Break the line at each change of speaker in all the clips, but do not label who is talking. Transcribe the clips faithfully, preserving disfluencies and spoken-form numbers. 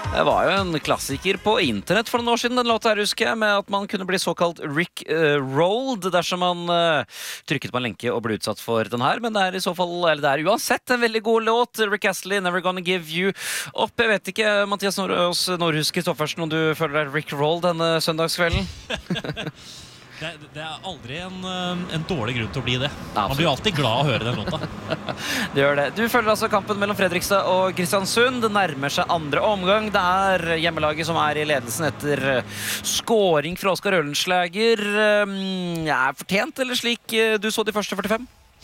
Det var jo en klassiker på internett for noen år siden, den låta her, husker jeg, med at man kunne bli såkalt Rick uh, rolled dersom man uh, trykket på en lenke og ble utsatt for den her, men det er i så fall, eller det er uansett en veldig god låt. Rick Astley, Never Gonna Give You Up. Jeg vet ikke, Mathias Nordhus, Nordhus Kristoffersen, om du føler deg Rick rolled denne søndagskvelden?
Det, det er aldri en, en dårlig grunn til å bli det. Man blir jo alltid glad å høre den låta.
Det gjør det. Du følger altså kampen mellom Fredrikstad og Kristiansund. Det nærmer seg andre omgang. Det er hjemmelaget som er i ledelsen etter scoring fra Oskar Øllenslager. Ja, fortjent, eller slik du så de første førtifem?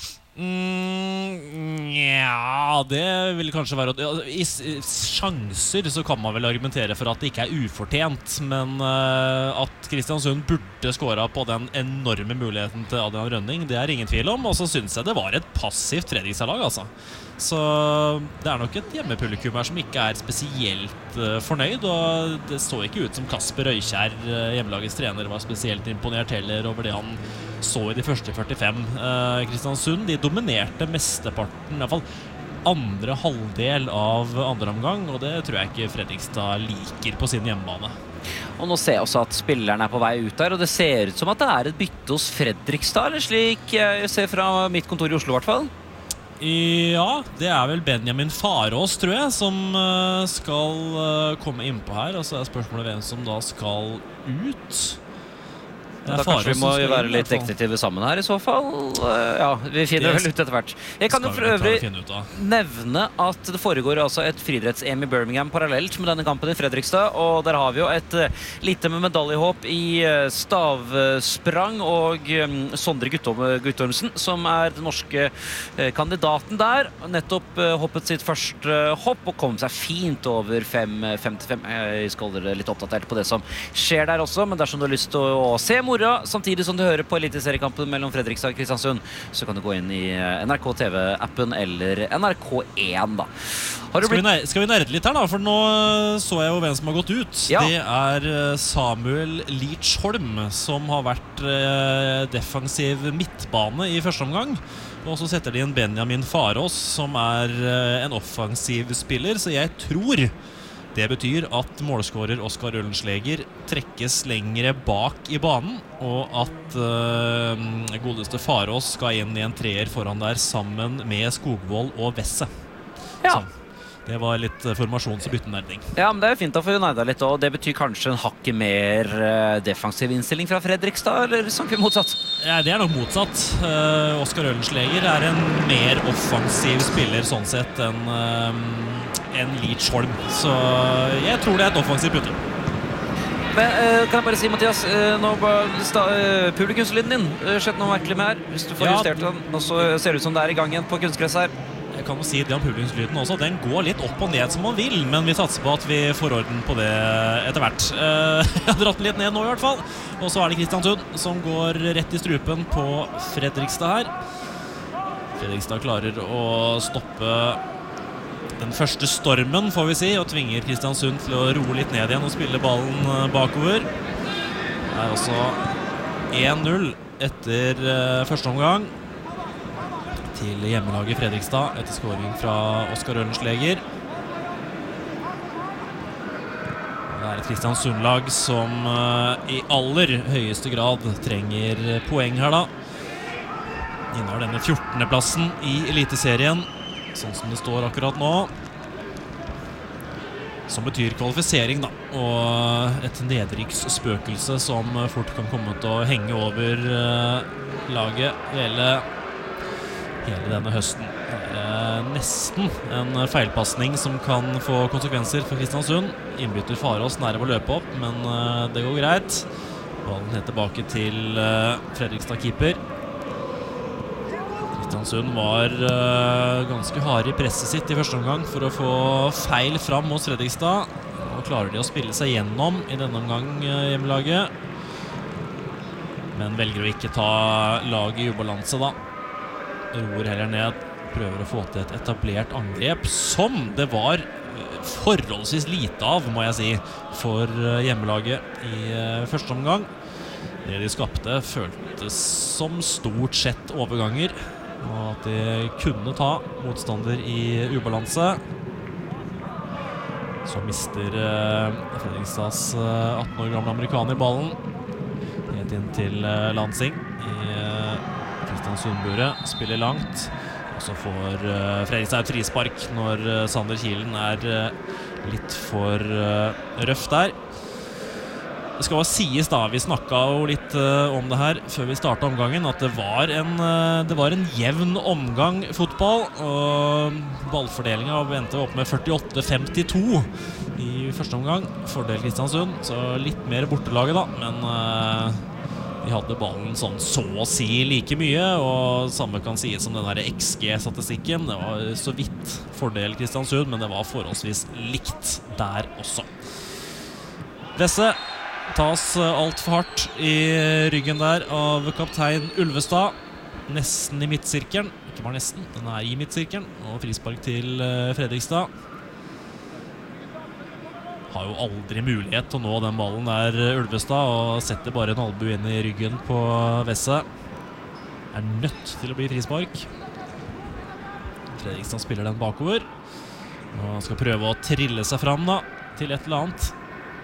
Mm, ja, det vil kanskje være I sjanser så kan man vel argumentere for at det ikke er ufortjent, men uh, at Kristiansund burde skåret på den enorme muligheten til Adrian Rønning, det er ingen tvil om. Og så synes jeg det var et passivt Fredrikstad-lag, altså. Så det er nok et hjemmepublikum her som ikke er spesielt uh, fornøyd, og det så ikke ut som Kasper Røykjær, uh, hjemmelagets trener, var spesielt imponert heller over det han så i de første førtifem. uh, Kristiansund, de dominerte mesteparten, i hvert fall andre halvdel av andre omgang, og det tror jeg ikke Fredrikstad liker på sin hjemmebane.
Og nå ser jeg også at spillerne er på vei ut der, og det ser ut som at det er et bytte hos Fredrikstad, eller slik jeg ser fra mitt kontor i Oslo i hvert fall.
Ja, det er vel Benjamin Farås, tror jeg, som skal komme innpå her, og så er spørsmålet hvem som da skal ut.
Da kanskje vi må jo være litt detektive sammen her i så fall. Ja, vi finner det vel ut etter hvert. Jeg kan jo for øvrig nevne at det foregår altså et friidretts-E M i Birmingham parallelt med denne kampen i Fredrikstad, og der har vi jo et lite med medaljehåp i stavsprang, og Sondre Guttormsen, som er den norske kandidaten der, nettopp hoppet sitt første hopp og kom seg fint over fem femtifem. Jeg skal holde litt oppdatert på det som skjer der også, men dersom du har lyst til å se mora, samtidig som du hører på eliteseriekampen mellom Fredrikstad og Kristiansund, så kan du gå inn i N R K T V-appen eller N R K én da. Har du
skal, vi nerde, skal vi nerde litt her da, for nå så jeg jo hvem som har gått ut. Ja. Det er Samuel Lidsholm, som har vært eh, defensiv midtbane i første omgang. Og så setter de en Benjamin Farås, som er eh, en offensiv spiller, så jeg tror det betyr at målskårer Oskar Øllenslager trekkes lengre bak i banen, og at uh, godeste Farås skal inn i en treer foran der sammen med Skogvold og Vesse.
Ja.
Så det var litt formasjons- og byttenerding.
Ja, men det er fint da for United litt, og det betyr kanskje en hakket mer uh, defensiv innstilling fra Fredrikstad, eller sånn ikke motsatt?
Ja, det er nok motsatt. Uh, Oskar Øllenslager er en mer offensiv spiller sånn sett enn uh, en Lidsholm, så jeg tror det er et offensivt bytte.
Men uh, kan jeg bare si, Mathias, uh, nå uh, publikumslyden din uh, skjedd noe merkelig med her, hvis du får ja, justert den, og så ser det ut som det er i gang igjen på kunstgress her.
Jeg kan jo si det om publikumslyden også, den går litt opp og ned som man vil, men vi satser på at vi får orden på det etter hvert. Uh, jeg har dratt litt ned nå i hvert fall, og så er det Kristiansund som går rett i strupen på Fredrikstad her. Fredrikstad klarer å stoppe den første stormen, får vi si, og tvinger Kristiansund til å roe litt ned igjen og spille ballen bakover. Det er også én null etter uh, første omgang til hjemmelaget Fredrikstad etter scoring fra Oskar Øllenslager. Det er et Kristiansund-lag som uh, i aller høyeste grad trenger poeng her da. Innehar denne fjortende plassen i eliteserien, sånn som det står akkurat nå, som betyr kvalifisering da, og et nedrykksspøkelse som fort kan komme til å henge over uh, laget hele, hele denne høsten. Det er nesten en feilpassning som kan få konsekvenser for Kristiansund. Innbytter Farås nære å løpe opp, men uh, det går greit. Ballen er tilbake til uh, Fredrikstad-keeper. Kristiansund var uh, ganske hard i presset sitt i første omgang for å få feil fram hos Fredrikstad, og klarer de å spille seg gjennom i denne omgang uh, hjemmelaget, men velger å ikke ta laget i ubalanse da. Roer heller ned, prøver å få til et etablert angrep som det var forholdsvis lite av, må jeg si, for uh, hjemmelaget i uh, første omgang. Det de skapte føltes som stort sett overganger, og at de kunne ta motstander i ubalanse. Så mister uh, Fredrikstads uh, atten år gamle amerikaner ballen. Helt inn til uh, Lansing i uh, Kristiansund-buret. Spiller langt. Og så får uh, Fredrikstad et frispark når uh, Sander Kielen er uh, litt for uh, røff der. Det skal jo sies da, vi snakket jo litt uh, om det her før vi startet omgangen, at det var en, uh, det var en jevn omgang fotball, og ballfordelingen endte opp med førtiåtte femtito i første omgang, fordel Kristiansund, så litt mer bortelaget da, men uh, de hadde ballen sånn så å si like mye, og samme kan sies som den her X G-statistikken, det var så vidt fordel Kristiansund, men det var forholdsvis likt der også. Vesse tas alt for hardt i ryggen der av kaptein Ulvestad. Nesten i midtsirkelen. Ikke bare nesten, den er i midtsirkelen. Og frispark til Fredrikstad. Har jo aldri mulighet til å nå den ballen der, Ulvestad, og setter bare en albu inn i ryggen på Vesse. Er nødt til å bli frispark. Fredrikstad spiller den bakover. Og skal prøve å trille seg fram da, til et eller annet.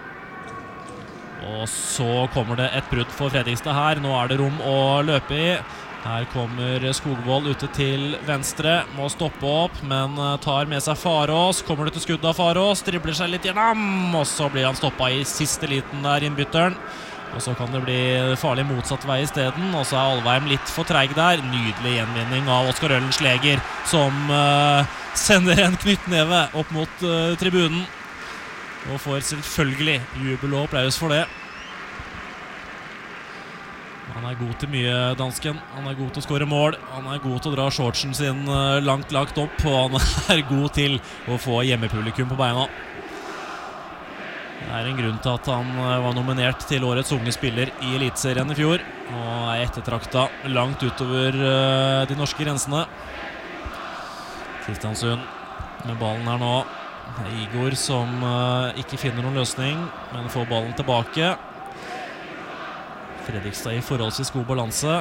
Og så kommer det et brudd for Fredrikstad her. Nå er det rom å løpe i. Her kommer Skogvold ute til venstre. Må stoppe opp, men tar med seg Farås. Kommer det til skudd av Farås. Dribler seg litt gjennom. Og så blir han stoppet i siste liten der, innbytteren. Og så kan det bli farlig motsatt vei i stedet. Og så er Alveim litt for treig der. Nydelig gjenvinning av Oskar Øllen Sleger, som uh, sender en knyttneve opp mot uh, tribunen. Og får selvfølgelig jubel og applaus for det. Han er god til mye, dansken. Han er god til å skåre mål. Han er god til å dra shortsen sin langt lagt opp. Og han er god til å få hjemmepublikum på beina. Det er en grunn til at han var nominert til årets unge spiller i Elitserien i fjor. Og er ettertraktet langt utover de norske grensene. Kristiansund med ballen her nå. Igor som uh, ikke finner noen løsning, men får ballen tilbake. Fredrikstad i forholdsvis god balanse.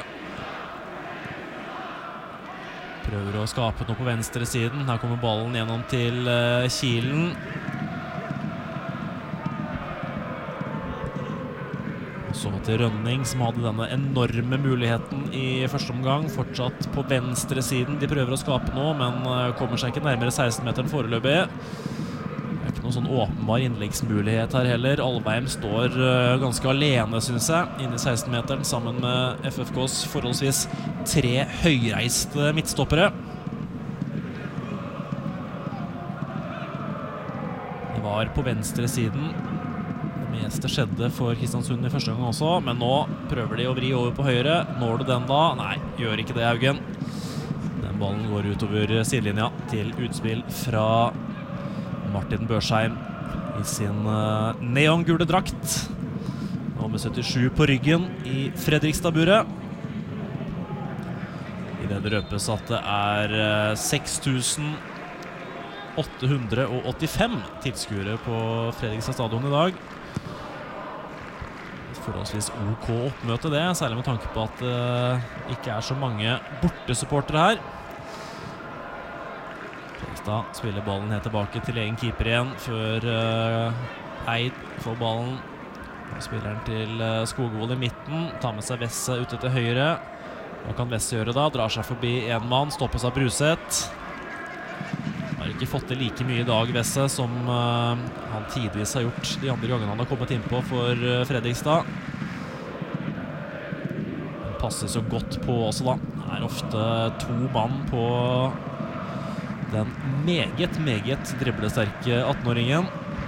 Prøver å skape noe på venstre siden. Her kommer ballen gjennom til uh, Kielen. Så til Rønning, som hadde denne enorme muligheten i første omgang. Fortsatt på venstre siden. De prøver å skape noe, men uh, kommer seg ikke nærmere seksten-meteren foreløpig. Det er ikke noen sånn åpenbar innleggsmulighet her heller. Alveim står uh, ganske alene, synes jeg, inne i seksten-meteren, sammen med F F K's forholdsvis tre høyreiste midtstoppere. Det var på venstre siden. Det meste skjedde for Kristiansund i første gang også, men nå prøver de å vri over på høyre. Når du den da? Nei, gjør ikke det, Haugen. Den ballen går utover sidelinja til utspill fra Martin Børsheim i sin uh, neongule drakt. Og med syttisju på ryggen i Fredrikstad-buret. I det det røpes at det er uh, seks tusen åtte hundre åttifem tilskuere på Fredrikstad stadion i dag. Et forholdsvis ok oppmøte det, særlig med tanke på at det uh, ikke er så mange bortesupportere her. Fredrikstad spiller ballen helt tilbake til egen keeper igjen, før uh, Eid får ballen. Og spiller den til uh, Skogvold i midten, tar med seg Vesse ute til høyre. Hva kan Vesse gjøre da? Drar seg forbi en mann, stoppes av Bruseth. Har ikke fått det like mye i dag, Vesse, som uh, han tidvis har gjort de andre gangene han har kommet inn på for uh, Fredrikstad. Han passer så godt på også da. Det er ofte to mann på den meget, meget driblesterke attenåringen.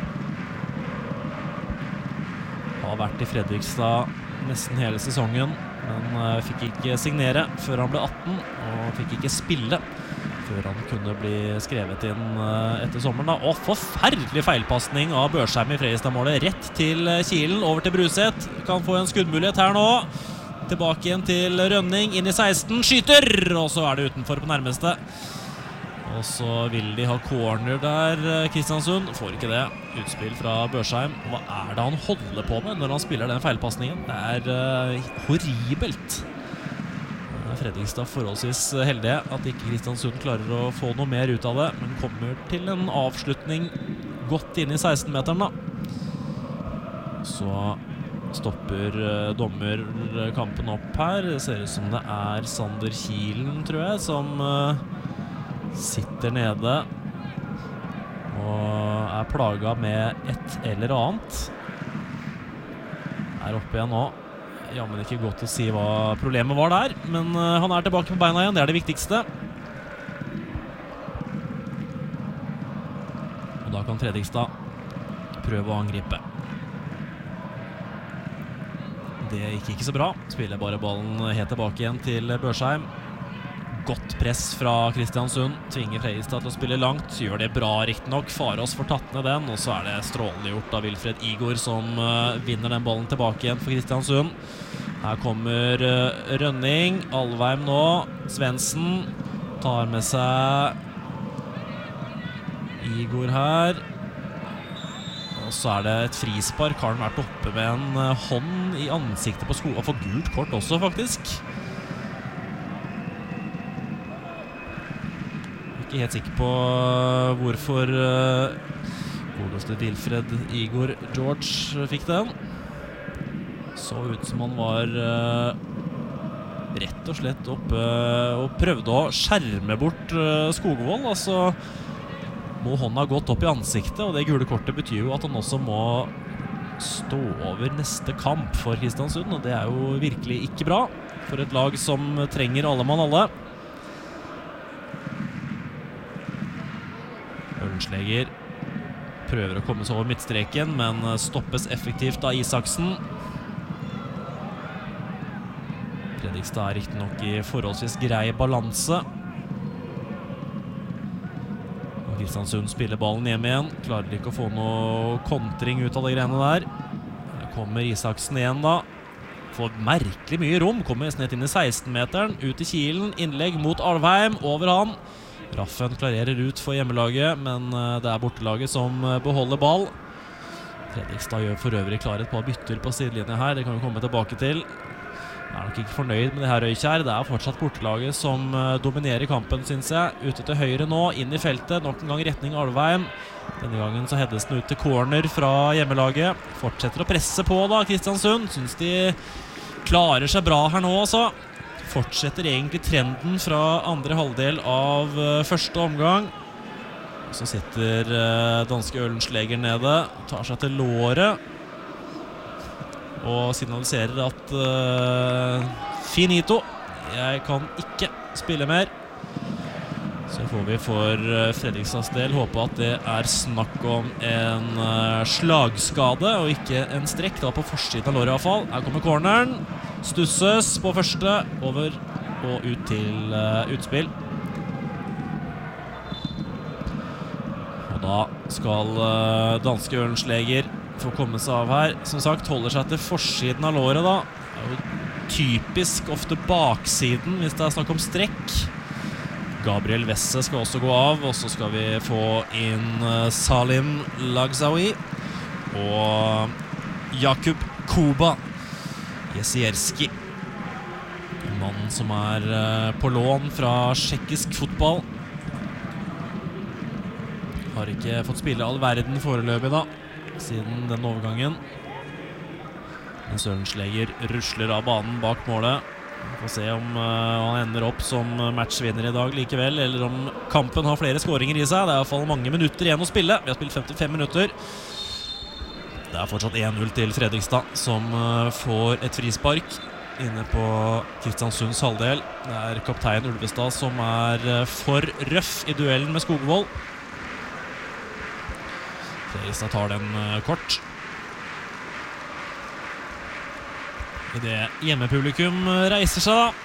Har vært i Fredrikstad nesten hele sesongen, men uh, fikk ikke signere før han ble atten, og fikk ikke spille før han kunne bli skrevet inn uh, etter sommeren da. Og forferdelig feilpassning av Børsheim i Fredrikstad-målet. Rett til uh, Kielen, over til Bruseth. Kan få en skuddmulighet her nå. Tilbake igjen til Rønning, inn i seksten, skyter! Og så er det utenfor på nærmeste. Og så vil de ha corner der, Kristiansund. Får ikke det. Utspill fra Børsheim. Hva er det han holder på med når han spiller den feilpassningen? Det er uh, horribelt. Fredrikstad forholdsvis heldige at ikke Kristiansund klarer å få noe mer ut av det, men kommer til en avslutning godt inn i seksten-meteren da. Så stopper uh, dommer kampen opp her. Det ser ut som det er Sander Kielen, tror jeg, som uh, sitter nede og er plaget med et eller annet. Er oppe igjen nå. Ja, men ikke godt å si hva problemet var der, men uh, han er tilbake på beina igjen, det er det viktigste. Og da kan Fredrikstad prøve å angripe. Det gikk ikke så bra. Spiller bare ballen helt tilbake igjen til Børsheim. Godt press fra Kristiansund. Tvinger Fredrikstad til å spille langt. Gjør det bra riktig nok. Farås får tatt ned den. Og så er det strålende gjort av Wilfred Igor som uh, vinner den ballen tilbake igjen for Kristiansund. Her kommer uh, Rønning. Alvheim nå. Svendsen tar med seg Igor her. Og så er det et frispark. Har han vært oppe med en uh, hånd i ansiktet på sko. Og får gult kort også, faktisk. Ikke helt sikker på uh, hvorfor uh, godeste Wilfred Igor George fikk den. Så ut som han var uh, rett og slett oppe uh, og prøvde å skjerme bort uh, Skogvold. Altså må hånda gått opp i ansiktet, og det gule kortet betyr jo at han også må stå over neste kamp for Kristiansund, og det er jo virkelig ikke bra for et lag som trenger alle mann alle. Ørensleger prøver å komme seg over midtstreken, men stoppes effektivt av Isaksen. Fredrikstad er riktig nok i forholdsvis grei balanse. Og Kristiansund spiller ballen hjem igjen. Klarer ikke å få noe kontring ut av de greiene der. Her kommer Isaksen igjen da. Får merkelig mye rom. Kommer nesten inn i seksten-meteren. Ut i kilen. Innlegg mot Alvheim. Over han. Raffen klarerer ut for hjemmelaget, men det er bortelaget som beholder ball. Fredrikstad gjør for øvrig klar et par bytter på sidelinjen her. Det kan vi komme tilbake til. Jeg er nok ikke fornøyd med det her, Røykjær. Det er fortsatt bortelaget som dominerer kampen, synes jeg. Ute til høyre nå, inn i feltet. Nok en gang retning Alvheim. Denne gangen så heades den ut til corner fra hjemmelaget. Fortsetter å presse på da, Kristiansund. Synes de klarer seg bra her nå, altså. Fortsetter egentlig trenden fra andre halvdel av uh, første omgang. Så sitter uh, danske Ørensleger nede, tar seg til låret og signaliserer at uh, finito, jeg kan ikke spille mer. Så får vi for uh, Fredrikstads del håpe at det er snakk om en uh, slagskade og ikke en strekk. Det var på forsiden av låret i hvert fall. Her kommer corneren. Stusses på første, over og ut til uh, utspill. Og da skal uh, danske Ørensleger få komme seg av her. Som sagt, holder seg til forsiden av låret da. Det er jo typisk ofte baksiden hvis det er snakk om strekk. Gabriel Wesse skal også gå av, og så skal vi få inn uh, Salim Lagzawi og Jakub Kuba Jesierski, en mann som er uh, på lån fra tsjekkisk fotball. Har ikke fått spille all verden foreløpig da, siden den overgangen. Mens Ørensleger rusler av banen bak målet. Vi får se om uh, han ender opp som matchvinner i dag likevel, eller om kampen har flere skåringer i seg. Det er i hvert fall mange minutter igjen å spille. Vi har spilt femtifem minutter. Det er fortsatt en null til Fredrikstad, som uh, får et frispark inne på Kristiansunds halvdel. Det er kaptein Ulvestad som er uh, for røff i duellen med Skogvold. Fredrikstad tar den uh, kort. I det hjemmepublikum reiser seg da,